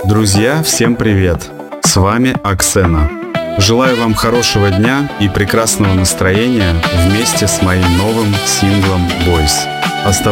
Друзья, всем привет! С вами Оксена. Желаю вам хорошего дня и прекрасного настроения вместе с моим новым синглом «Boys».